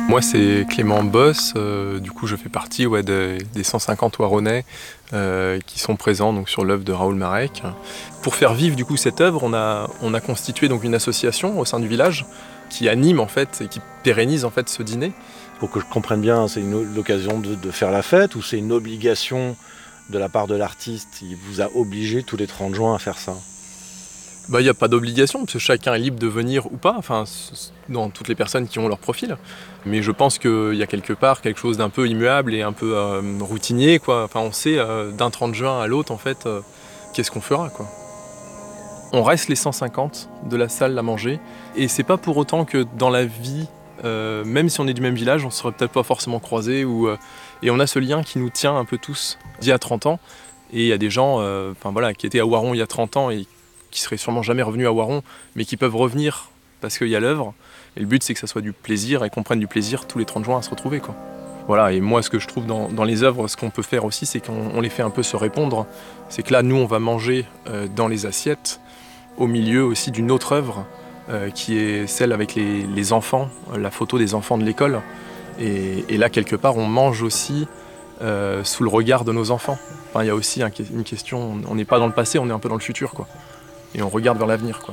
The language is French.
Moi, c'est Clément Boss. Du coup, je fais partie des 150 Waronnais qui sont présents donc, sur l'œuvre de Raoul Marek. Pour faire vivre du coup, cette œuvre, on a constitué donc, une association au sein du village qui anime en fait, et qui pérennise en fait, ce dîner. Pour que je comprenne bien, c'est l'occasion de faire la fête ou c'est une obligation de la part de l'artiste? Il vous a obligé tous les 30 juin à faire ça? Il n'y a pas d'obligation, parce que chacun est libre de venir ou pas, enfin, dans toutes les personnes qui ont leur profil. Mais je pense qu'il y a quelque part quelque chose d'un peu immuable et un peu routinier, quoi. Enfin, on sait d'un 30 juin à l'autre, en fait, qu'est-ce qu'on fera, quoi. On reste les 150 de la salle à manger, et c'est pas pour autant que dans la vie, même si on est du même village, on ne serait peut-être pas forcément croisés, et on a ce lien qui nous tient un peu tous d'il y a 30 ans. Et il y a des gens qui étaient à Oiron il y a 30 ans et qui seraient sûrement jamais revenus à Oiron, mais qui peuvent revenir parce qu'il y a l'œuvre. Et le but, c'est que ça soit du plaisir et qu'on prenne du plaisir tous les 30 juin à se retrouver, quoi. Voilà, et moi, ce que je trouve dans les œuvres, ce qu'on peut faire aussi, c'est qu'on les fait un peu se répondre. C'est que là, nous, on va manger dans les assiettes, au milieu aussi d'une autre œuvre, qui est celle avec les enfants, la photo des enfants de l'école. Et là, quelque part, on mange aussi sous le regard de nos enfants. Enfin, il y a aussi une question, on n'est pas dans le passé, on est un peu dans le futur, quoi. Et on regarde vers l'avenir, quoi.